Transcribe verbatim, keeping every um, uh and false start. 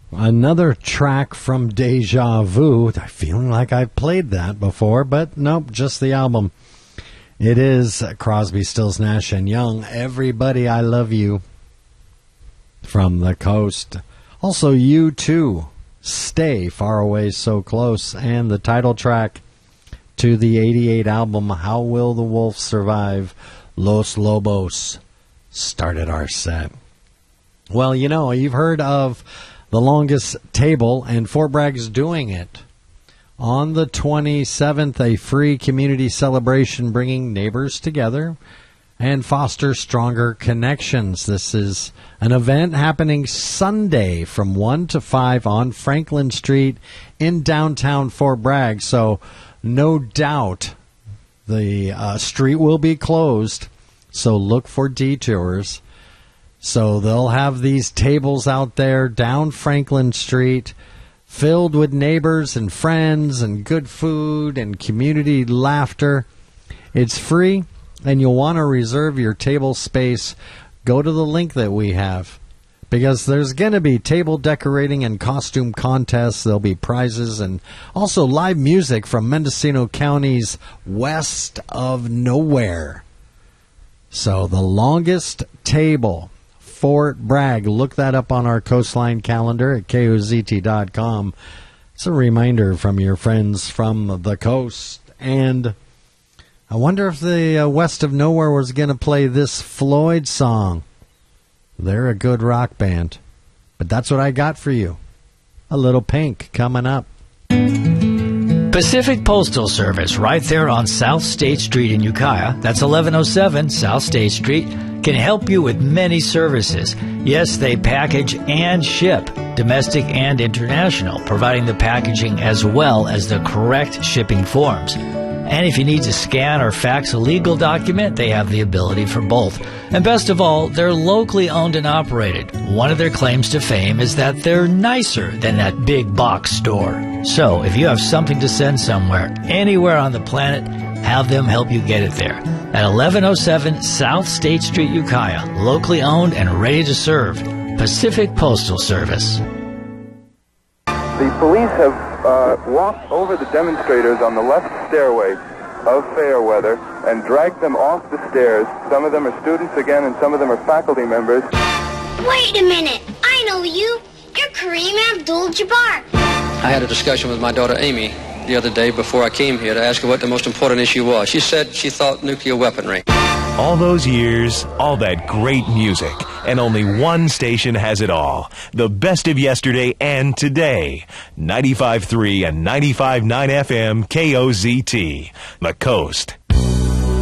Another track from Deja Vu. I'm feeling like I've played that before, but nope, just the album. It is Crosby, Stills, Nash and Young. Everybody, I Love You. From the Coast. Also, U two. Stay, Far Away, So Close. And the title track to the eighty-eight album, How Will the Wolf Survive? Los Lobos started our set. Well, you know, you've heard of The Longest Table, and Fort Bragg's doing it. On the twenty-seventh, a free community celebration bringing neighbors together and foster stronger connections. This is an event happening Sunday from one to five on Franklin Street in downtown Fort Bragg. So no doubt the uh, street will be closed, so look for detours. So they'll have these tables out there down Franklin Street filled with neighbors and friends and good food and community laughter. It's free, and you'll want to reserve your table space. Go to the link that we have, because there's going to be table decorating and costume contests. There'll be prizes and also live music from Mendocino County's West of Nowhere. So The Longest Table, Fort Bragg. Look that up on our Coastline calendar at K O Z T dot com. It's a reminder from your friends from the coast. And I wonder if the uh, West of Nowhere was going to play this Floyd song. They're a good rock band. But that's what I got for you. A Little Pink coming up. Pacific Postal Service, right there on South State Street in Ukiah. That's eleven oh seven South State Street. Can help you with many services. Yes, they package and ship, domestic and international, providing the packaging as well as the correct shipping forms. And if you need to scan or fax a legal document, they have the ability for both. And best of all, they're locally owned and operated. One of their claims to fame is that they're nicer than that big box store. So if you have something to send somewhere, anywhere on the planet, have them help you get it there. At eleven oh seven South State Street, Ukiah, locally owned and ready to serve. Pacific Postal Service. The police have uh, walked over the demonstrators on the left stairway of Fairweather and dragged them off the stairs. Some of them are students again, and some of them are faculty members. Wait a minute. I know you. You're Kareem Abdul-Jabbar. I had a discussion with my daughter Amy the other day before I came here to ask her what the most important issue was. She said she thought nuclear weaponry. All those years, all that great music, and only one station has it all. The best of yesterday and today. ninety-five point three and ninety-five point nine F M K O Z T. The Coast.